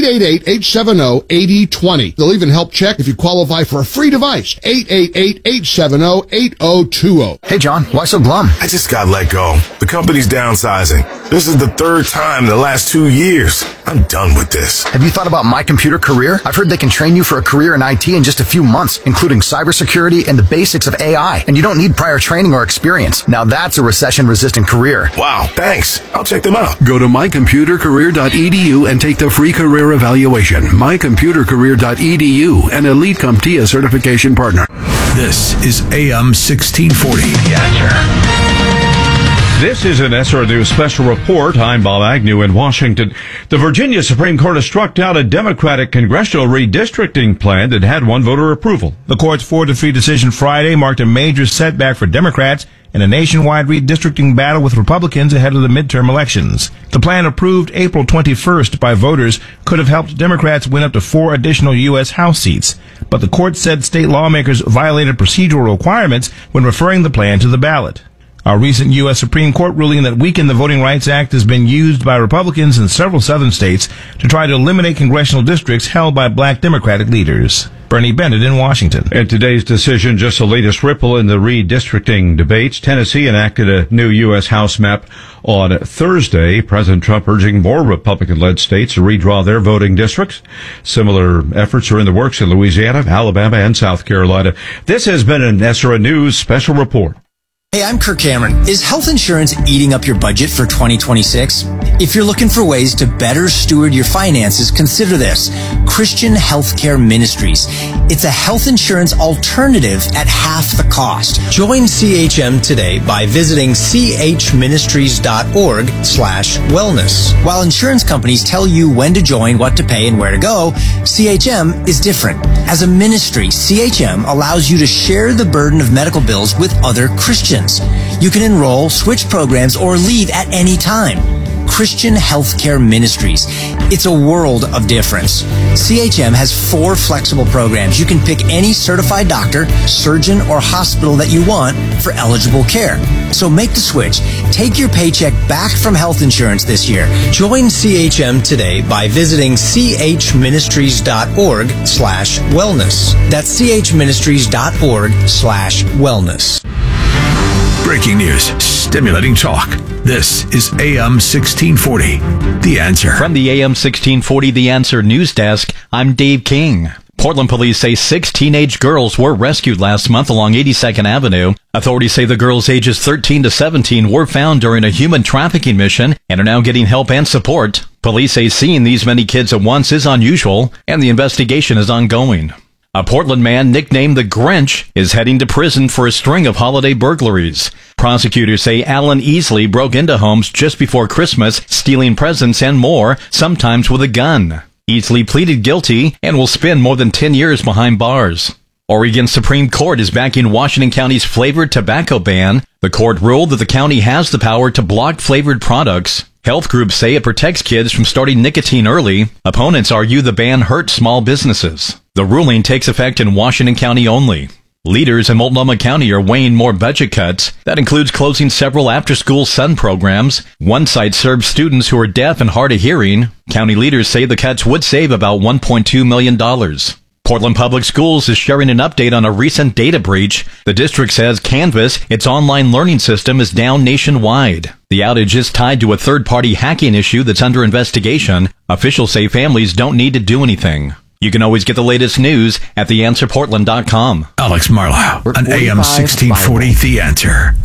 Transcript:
888-870-8020. They'll even help check if you qualify for a free device. 888-870-8020. Hey, John, why so glum? I just got let go. The company's downsizing. This is the third time in the last 2 years. I'm done with this. Have you thought about My Computer Career? I've heard they can train you for a career in IT in just a few months, including cybersecurity and the basics of AI. And you don't need prior training or experience. Now that's a recession-resistant career. Wow, thanks. I'll check them out. Go to mycomputercareer.edu and take the free career evaluation. mycomputercareer.edu, an Elite CompTIA certification partner. This is AM 1640. The Answer. This is an SR News special report. I'm Bob Agnew in Washington. The Virginia Supreme Court has struck down a Democratic congressional redistricting plan that had won voter approval. The court's 4-3 decision Friday marked a major setback for Democrats in a nationwide redistricting battle with Republicans ahead of the midterm elections. The plan, approved April 21st by voters, could have helped Democrats win up to 4 additional U.S. House seats. But the court said state lawmakers violated procedural requirements when referring the plan to the ballot. A recent U.S. Supreme Court ruling that weakened the Voting Rights Act has been used by Republicans in several southern states to try to eliminate congressional districts held by black Democratic leaders. Bernie Bennett in Washington. And today's decision, just the latest ripple in the redistricting debates. Tennessee enacted a new U.S. House map on Thursday. President Trump urging more Republican-led states to redraw their voting districts. Similar efforts are in the works in Louisiana, Alabama, and South Carolina. This has been an SRN News special report. Hey, I'm Kirk Cameron. Is health insurance eating up your budget for 2026? If you're looking for ways to better steward your finances, consider this. Christian Healthcare Ministries. It's a health insurance alternative at half the cost. Join CHM today by visiting chministries.org/wellness. While insurance companies tell you when to join, what to pay, and where to go, CHM is different. As a ministry, CHM allows you to share the burden of medical bills with other Christians. You can enroll, switch programs, or leave at any time. Christian Healthcare Ministries. It's a world of difference. CHM has 4 flexible programs. You can pick any certified doctor, surgeon, or hospital that you want for eligible care. So make the switch. Take your paycheck back from health insurance this year. Join CHM today by visiting chministries.org/wellness. That's chministries.org/wellness. Breaking news, stimulating talk. This is AM 1640, The Answer. From the AM 1640 The Answer news desk, I'm Dave King. Portland police say 6 teenage girls were rescued last month along 82nd Avenue. Authorities say the girls ages 13 to 17 were found during a human trafficking mission and are now getting help and support. Police say seeing these many kids at once is unusual, and the investigation is ongoing. A Portland man nicknamed the Grinch is heading to prison for a string of holiday burglaries. Prosecutors say Alan Easley broke into homes just before Christmas, stealing presents and more, sometimes with a gun. Easley pleaded guilty and will spend more than 10 years behind bars. Oregon's Supreme Court is backing Washington County's flavored tobacco ban. The court ruled that the county has the power to block flavored products. Health groups say it protects kids from starting nicotine early. Opponents argue the ban hurts small businesses. The ruling takes effect in Washington County only. Leaders in Multnomah County are weighing more budget cuts. That includes closing several after-school SUN programs. One site serves students who are deaf and hard of hearing. County leaders say the cuts would save about $1.2 million. Portland Public Schools is sharing an update on a recent data breach. The district says Canvas, its online learning system, is down nationwide. The outage is tied to a third-party hacking issue that's under investigation. Officials say families don't need to do anything. You can always get the latest news at theanswerportland.com. Alex Marlowe on AM 1640, The Answer.